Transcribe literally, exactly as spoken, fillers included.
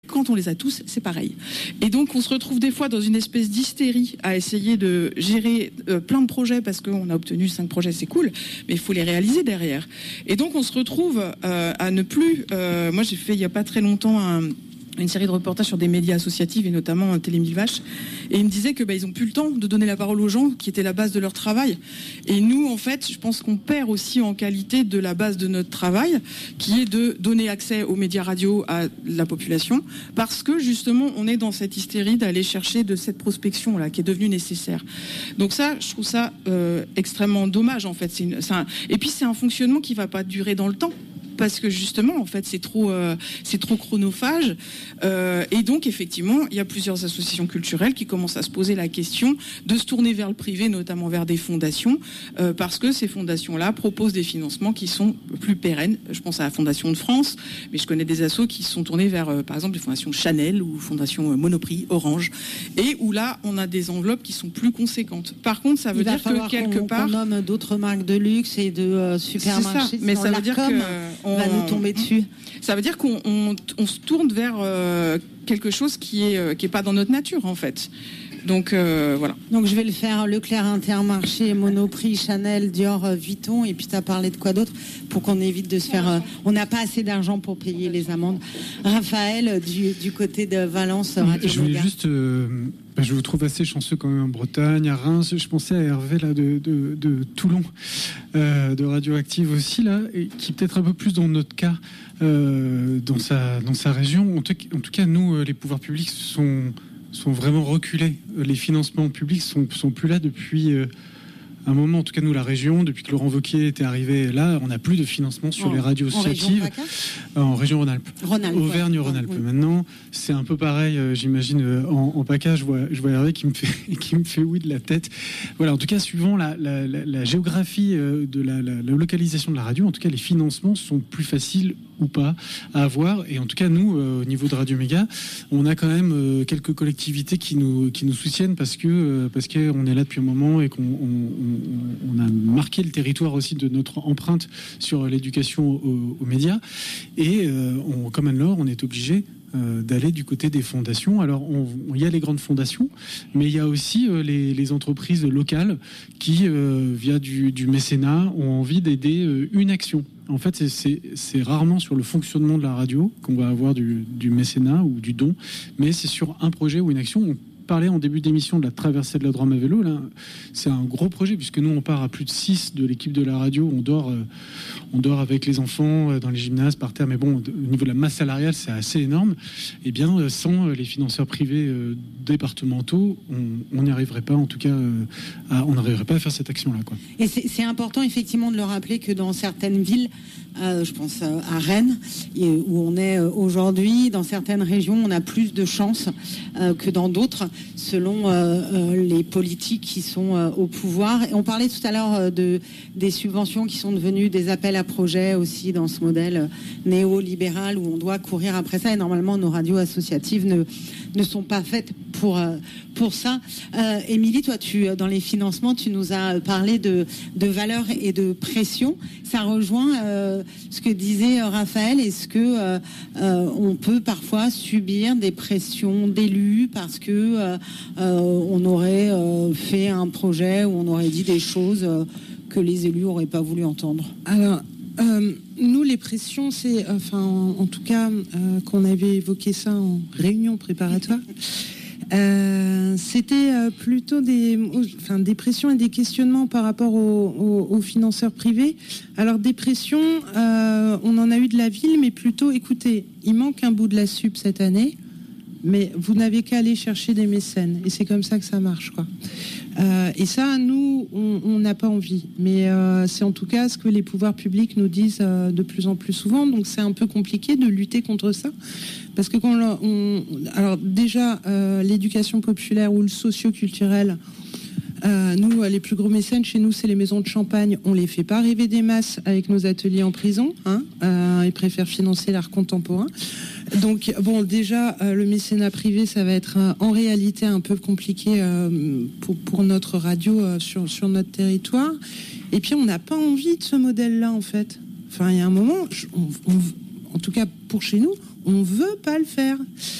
Quand on les a tous, c'est pareil. Et donc, on se retrouve des fois dans une espèce d'hystérie à essayer de gérer euh, plein de projets parce qu'on a obtenu cinq projets, c'est cool, mais il faut les réaliser derrière. Et donc, on se retrouve euh, à ne plus... Euh, moi, j'ai fait il n'y a pas très longtemps un... une série de reportages sur des médias associatifs et notamment Télé Mille Vaches, et ils me disaient que bah, ils ont plus le temps de donner la parole aux gens qui étaient la base de leur travail. Et nous, en fait, je pense qu'on perd aussi en qualité de la base de notre travail, qui est de donner accès aux médias radio à la population, parce que justement, on est dans cette hystérie d'aller chercher de cette prospection là qui est devenue nécessaire. Donc ça, je trouve ça euh, extrêmement dommage en fait. C'est une, c'est un... Et puis c'est un fonctionnement qui va pas durer dans le temps. Parce que justement, en fait, c'est trop, euh, c'est trop chronophage. Euh, et donc, effectivement, il y a plusieurs associations culturelles qui commencent à se poser la question de se tourner vers le privé, notamment vers des fondations, euh, parce que ces fondations-là proposent des financements qui sont plus pérennes. Je pense à la Fondation de France, mais je connais des assos qui se sont tournés vers, euh, par exemple, les fondations Chanel ou Fondation Monoprix, Orange, et où là, on a des enveloppes qui sont plus conséquentes. Par contre, ça veut il dire que quelque qu'on, part... qu'on nomme d'autres marques de luxe et de euh, supermarchés. C'est ça, mais ça veut dire que... On va nous tomber dessus. Ça veut dire qu'on on, on se tourne vers euh, quelque chose qui est euh, qui est pas dans notre nature en fait. Donc euh, voilà. Donc je vais le faire Leclerc, Intermarché, Monoprix, Chanel, Dior, Vuitton, et puis tu as parlé de quoi d'autre pour qu'on évite de se faire... Euh, on n'a pas assez d'argent pour payer les amendes. Raphaël, du, du côté de Valence, Radio Je voulais Méga. juste... Euh, bah, je vous trouve assez chanceux quand même en Bretagne, à Reims. Je pensais à Hervé là, de, de, de Toulon, euh, de Radioactive aussi, là, et qui est peut-être un peu plus dans notre cas, euh, dans, sa, dans sa région. En tout, en tout cas, nous, les pouvoirs publics sont... sont vraiment reculés. Les financements publics sont, sont plus là depuis euh, un moment. En tout cas, nous, la région, depuis que Laurent Wauquiez était arrivé là, on n'a plus de financement sur en, les radios associatives. En région Rhône-Alpes. Rhône-Alpes Auvergne-Rhône-Alpes. Ouais. Maintenant, c'est un peu pareil, euh, j'imagine, euh, en, en PACA, je vois, je vois Hervé qui me fait, qui me fait oui de la tête. Voilà, en tout cas, suivant la, la, la, la géographie euh, de la, la, la localisation de la radio, en tout cas, les financements sont plus faciles ou pas à avoir. Et en tout cas, nous, euh, au niveau de Radio Méga, on a quand même euh, quelques collectivités qui nous, qui nous soutiennent parce que euh, parce qu'on est là depuis un moment et qu'on on, on a marqué le territoire aussi de notre empreinte sur l'éducation aux, aux médias. Et euh, on, comme Anne-Laure, on est obligé euh, d'aller du côté des fondations. Alors, il y a les grandes fondations, mais il y a aussi euh, les, les entreprises locales qui, euh, via du, du mécénat, ont envie d'aider euh, une action. En fait, c'est, c'est, c'est rarement sur le fonctionnement de la radio qu'on va avoir du, du mécénat ou du don, mais c'est sur un projet ou une action. On parlait en début d'émission de la traversée de la Drôme à vélo. Là, c'est un gros projet puisque nous, on part à plus de six de l'équipe de la radio. On dort, euh, on dort avec les enfants euh, dans les gymnases, par terre. Mais bon, au niveau de la masse salariale, c'est assez énorme. Et bien, euh, sans les financeurs privés euh, départementaux, on n'y arriverait pas. En tout cas, euh, à, on n'arriverait pas à faire cette action-là, quoi. Et c'est, c'est important effectivement de le rappeler que dans certaines villes, euh, je pense à Rennes, où on est aujourd'hui, dans certaines régions, on a plus de chances euh, que dans d'autres, selon euh, euh, les politiques qui sont euh, au pouvoir. Et on parlait tout à l'heure euh, de, des subventions qui sont devenues des appels à projets aussi dans ce modèle euh, néolibéral où on doit courir après ça. Et normalement, nos radios associatives ne, ne sont pas faites pour, euh, pour ça. Euh, Émilie, toi, tu, dans les financements, tu nous as parlé de, de valeur et de pression. Ça rejoint euh, ce que disait Raphaël. Est-ce que euh, euh, on peut parfois subir des pressions d'élus parce que euh, euh, on aurait euh, fait un projet où on aurait dit des choses euh, que les élus n'auraient pas voulu entendre? Alors, euh, nous, les pressions, c'est, enfin, en, en tout cas, euh, qu'on avait évoqué ça en réunion préparatoire. Euh, c'était euh, plutôt des, enfin, des pressions et des questionnements par rapport aux, aux, aux financeurs privés. Alors des pressions, euh, on en a eu de la ville, mais plutôt, écoutez, il manque un bout de la sup cette année, mais vous n'avez qu'à aller chercher des mécènes, et c'est comme ça que ça marche, quoi. Euh, et ça, nous, on n'a pas envie. Mais euh, c'est en tout cas ce que les pouvoirs publics nous disent euh, de plus en plus souvent. Donc c'est un peu compliqué de lutter contre ça. Parce que quand on... Alors déjà, euh, l'éducation populaire ou le socio-culturel, euh, nous, les plus gros mécènes chez nous, c'est les maisons de champagne. On les fait pas rêver des masses avec nos ateliers en prison. Hein, euh, ils préfèrent financer l'art contemporain. Donc, bon, déjà, euh, le mécénat privé, ça va être euh, en réalité un peu compliqué euh, pour, pour notre radio euh, sur, sur notre territoire. Et puis, on n'a pas envie de ce modèle-là, en fait. Enfin, il y a un moment, on, on, en tout cas pour chez nous, on veut pas le faire.